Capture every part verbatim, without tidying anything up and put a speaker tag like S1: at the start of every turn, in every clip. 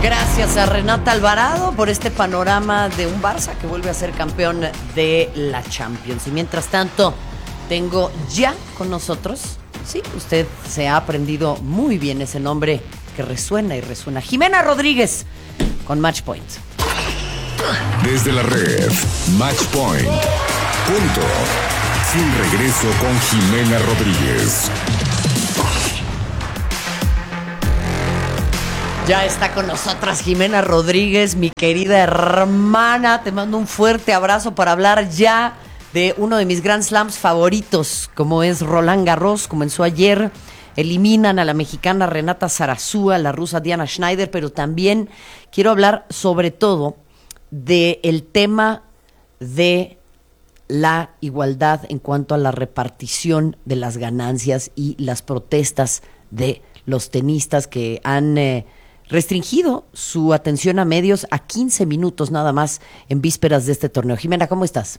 S1: Gracias a Renata Alvarado por este panorama de un Barça que vuelve a ser campeón de la Champions. Y mientras tanto, tengo ya con nosotros, sí, usted se ha aprendido muy bien ese nombre que resuena y resuena, Jimena Rodríguez, con Match Point.
S2: Desde la red, Match Point. Punto. Sin regreso con Jimena Rodríguez.
S1: Ya está con nosotras Jimena Rodríguez, mi querida hermana. Te mando un fuerte abrazo para hablar ya de uno de mis Grand Slams favoritos, como es Roland Garros. Comenzó ayer, eliminan a la mexicana Renata Zarazúa, a la rusa Diana Schneider, pero también quiero hablar sobre todo del tema de la igualdad en cuanto a la repartición de las ganancias y las protestas de los tenistas que han eh, restringido su atención a medios a quince minutos nada más en vísperas de este torneo. Jimena, ¿cómo estás?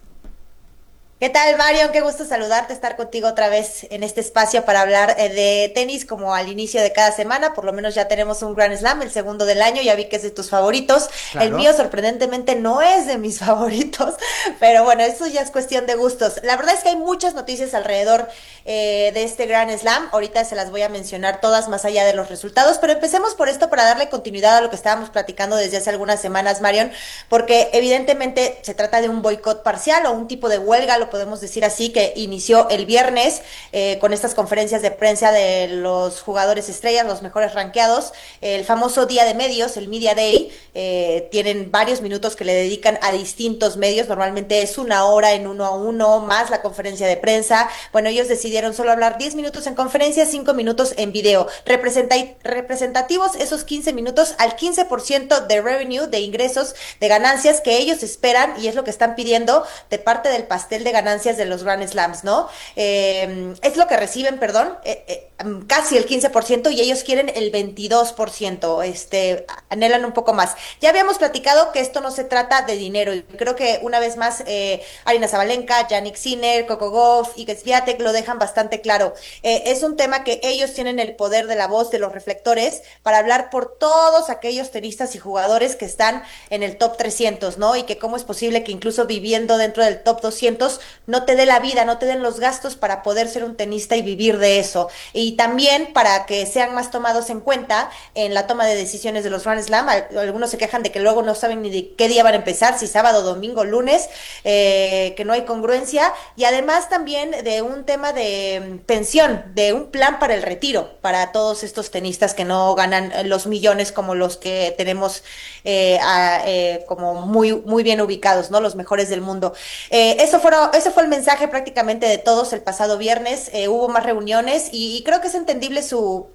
S3: ¿Qué tal, Marion? Qué gusto saludarte, estar contigo otra vez en este espacio para hablar eh, de tenis como al inicio de cada semana. Por lo menos ya tenemos un Grand Slam, el segundo del año, ya vi que es de tus favoritos. Claro. El mío sorprendentemente no es de mis favoritos, pero bueno, eso ya es cuestión de gustos. La verdad es que hay muchas noticias alrededor eh, de este Grand Slam. Ahorita se las voy a mencionar todas más allá de los resultados, pero empecemos por esto para darle continuidad a lo que estábamos platicando desde hace algunas semanas, Marion, porque evidentemente se trata de un boicot parcial o un tipo de huelga, lo podemos decir así, que inició el viernes eh, con estas conferencias de prensa de los jugadores estrellas, los mejores rankeados, el famoso día de medios, el Media Day. Eh, tienen varios minutos que le dedican a distintos medios, normalmente es una hora en uno a uno, más la conferencia de prensa. Bueno, ellos decidieron solo hablar diez minutos en conferencia, cinco minutos en video. Representa representativos esos quince minutos al quince por ciento de revenue, de ingresos, de ganancias que ellos esperan, y es lo que están pidiendo de parte del pastel de ganancias de los Grand Slams, ¿no? Eh, es lo que reciben, perdón, eh, eh, casi el quince por ciento, y ellos quieren el veintidós por ciento, este, anhelan un poco más. Ya habíamos platicado que esto no se trata de dinero, y creo que una vez más eh, Aryna Sabalenka, Jannik Sinner, Coco Gauff y Iga Swiatek lo dejan bastante claro. Eh, es un tema que ellos tienen el poder de la voz, de los reflectores, para hablar por todos aquellos tenistas y jugadores que están en el top trescientos, ¿no? Y que cómo es posible que incluso viviendo dentro del top doscientos no te dé la vida, no te den los gastos para poder ser un tenista y vivir de eso. Y también para que sean más tomados en cuenta en la toma de decisiones de los Grand Slam. Algunos se quejan de que luego no saben ni de qué día van a empezar, si sábado, domingo, lunes, eh, que no hay congruencia. Y además también de un tema de pensión, de un plan para el retiro, para todos estos tenistas que no ganan los millones como los que tenemos eh, a, eh, como muy, muy bien ubicados, ¿no? Los mejores del mundo. Eh, eso fueron, ese fue el mensaje prácticamente de todos el pasado viernes. Eh, hubo más reuniones y, y creo que es entendible su,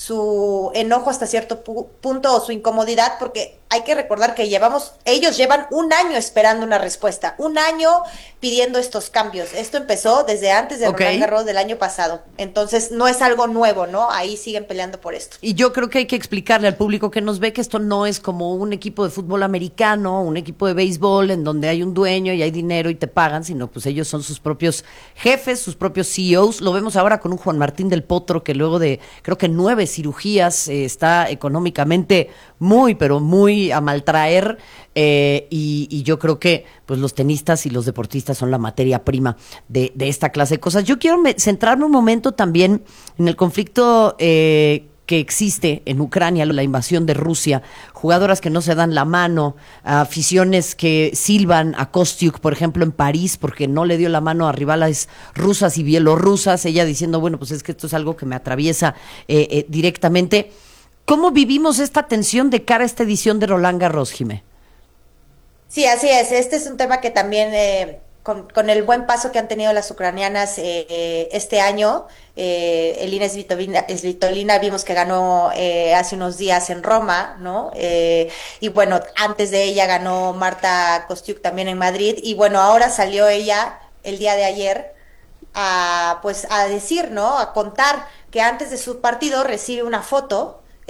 S3: su enojo hasta cierto pu- punto o su incomodidad, porque hay que recordar que llevamos, ellos llevan un año esperando una respuesta, un año pidiendo estos cambios. Esto empezó desde antes de
S1: okay.
S3: Roland Garros del año pasado, entonces no es algo nuevo, ¿no? Ahí siguen peleando por esto.
S1: Y yo creo que hay que explicarle al público que nos ve que esto no es como un equipo de fútbol americano, un equipo de béisbol en donde hay un dueño y hay dinero y te pagan, sino pues ellos son sus propios jefes, sus propios C E Os. Lo vemos ahora con un Juan Martín del Potro que luego de, creo que nueve cirugías, eh, está económicamente muy, pero muy a maltraer, eh, y, y yo creo que pues los tenistas y los deportistas son la materia prima de, de esta clase de cosas. Yo quiero me, centrarme un momento también en el conflicto eh, que existe en Ucrania, la invasión de Rusia, jugadoras que no se dan la mano, aficiones que silban a Kostyuk, por ejemplo, en París, porque no le dio la mano a rivales rusas y bielorrusas, ella diciendo, bueno, pues es que esto es algo que me atraviesa eh, eh, directamente. ¿Cómo vivimos esta tensión de cara a esta edición de Roland Garros, Jimé?
S3: Sí, así es. Este es un tema que también, eh, con, con el buen paso que han tenido las ucranianas eh, eh, este año, eh, Elina Svitolina, Svitolina vimos que ganó eh, hace unos días en Roma, ¿no? Eh, y bueno, antes de ella ganó Marta Kostyuk también en Madrid, y bueno, ahora salió ella el día de ayer a, pues, a decir, ¿no? A contar que antes de su partido recibe una foto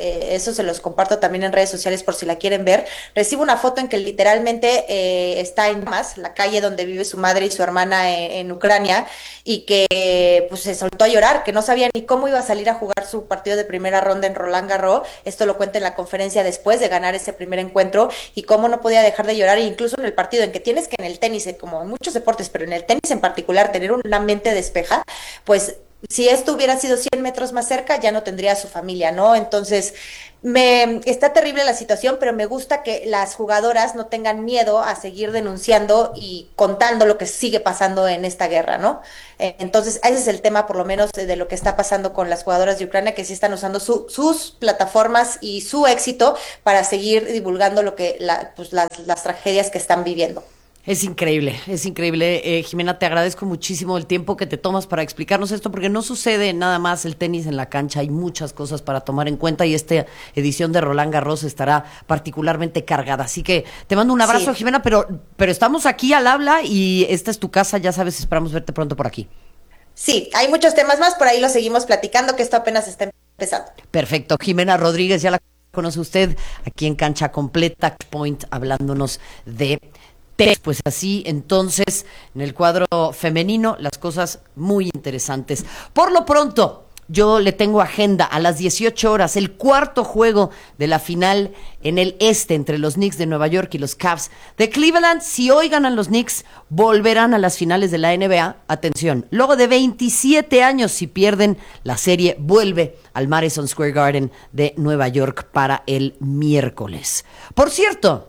S3: eh, eso se los comparto también en redes sociales por si la quieren ver. Recibo una foto en que literalmente eh, está en más la calle donde vive su madre y su hermana en, en Ucrania, y que pues se soltó a llorar, que no sabía ni cómo iba a salir a jugar su partido de primera ronda en Roland Garros. Esto lo cuenta en la conferencia después de ganar ese primer encuentro, y cómo no podía dejar de llorar, e incluso en el partido en que tienes que en el tenis, como en muchos deportes, pero en el tenis en particular, tener una mente despeja, pues si esto hubiera sido cien metros más cerca, ya no tendría a su familia, ¿no? Entonces, me está terrible la situación, pero me gusta que las jugadoras no tengan miedo a seguir denunciando y contando lo que sigue pasando en esta guerra, ¿no? Eh, entonces, ese es el tema, por lo menos, de, de lo que está pasando con las jugadoras de Ucrania, que sí están usando su, sus plataformas y su éxito para seguir divulgando lo que la, pues, las, las tragedias que están viviendo.
S1: Es increíble, es increíble. Eh, Jimena, te agradezco muchísimo el tiempo que te tomas para explicarnos esto, porque no sucede nada más el tenis en la cancha, hay muchas cosas para tomar en cuenta, y esta edición de Roland Garros estará particularmente cargada. Así que te mando un abrazo, sí. Jimena, pero, pero estamos aquí al habla y esta es tu casa, ya sabes, esperamos verte pronto por aquí.
S3: Sí, hay muchos temas más, por ahí lo seguimos platicando, que esto apenas está empezando.
S1: Perfecto, Jimena Rodríguez, ya la conoce usted, aquí en Cancha Completa, Point, hablándonos de... Pues así, entonces, en el cuadro femenino, las cosas muy interesantes. Por lo pronto, yo le tengo agenda a las dieciocho horas, el cuarto juego de la final en el este entre los Knicks de Nueva York y los Cavs de Cleveland. Si hoy ganan los Knicks, volverán a las finales de la N B A. Atención, luego de veintisiete años, si pierden, la serie vuelve al Madison Square Garden de Nueva York para el miércoles. Por cierto,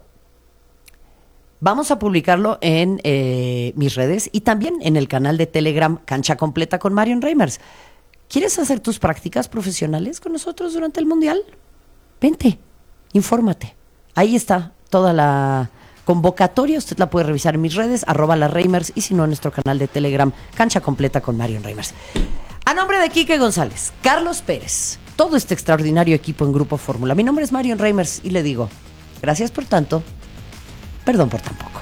S1: vamos a publicarlo en eh, mis redes y también en el canal de Telegram Cancha Completa con Marion Reimers. ¿Quieres hacer tus prácticas profesionales con nosotros durante el Mundial? Vente, infórmate. Ahí está toda la convocatoria. Usted la puede revisar en mis redes, arroba la Reimers, y si no, en nuestro canal de Telegram Cancha Completa con Marion Reimers. A nombre de Quique González, Carlos Pérez, todo este extraordinario equipo en Grupo Fórmula, mi nombre es Marion Reimers y le digo, gracias por tanto, perdón por tan poco.